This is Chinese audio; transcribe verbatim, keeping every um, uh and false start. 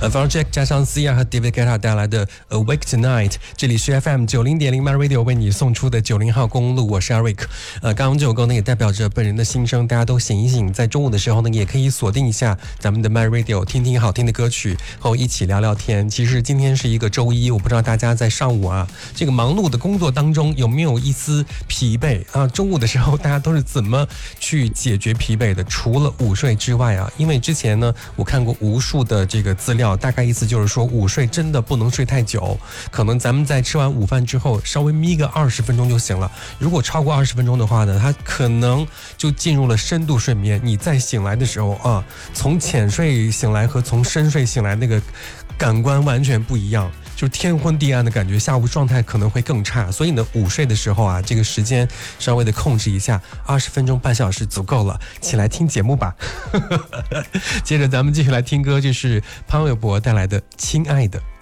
呃 Von Jack 加上 Sia 和 David Guetta 带来的 Awake Tonight， 这里是 F M 九零点零 My Radio 为你送出的九零号公路，我是 Eric。呃，刚刚这首歌呢也代表着本人的心声，大家都醒一醒，在中午的时候呢也可以锁定一下咱们的 My Radio， 听听好听的歌曲，和我一起聊聊天。其实今天是一个周一，我不知道大家在上午啊这个忙碌的工作当中有没有一丝疲惫啊？中午的时候大家都是怎么去解决疲惫的？除了午睡之外啊，因为之前呢我看过无数的这个资料，大概意思就是说午睡真的不能睡太久，可能咱们在吃完午饭之后稍微眯个二十分钟就行了。如果超过二十分钟的话呢，它可能就进入了深度睡眠。你再醒来的时候啊，从浅睡醒来和从深睡醒来那个感官完全不一样，就是天昏地暗的感觉，下午状态可能会更差。所以呢，午睡的时候啊，这个时间稍微的控制一下，二十分钟半小时足够了，起来听节目吧。接着咱们继续来听歌，这是潘玮柏带来的《亲爱的》。